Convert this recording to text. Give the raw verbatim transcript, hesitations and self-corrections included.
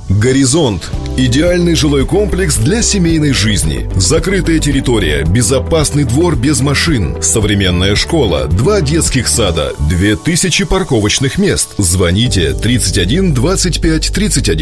Горизонт. Идеальный жилой комплекс для семейной жизни. Закрытая территория, безопасный двор без машин, современная школа, два детских сада, две тысячи парковочных мест. Звоните тридцать один двадцать пять тридцать один.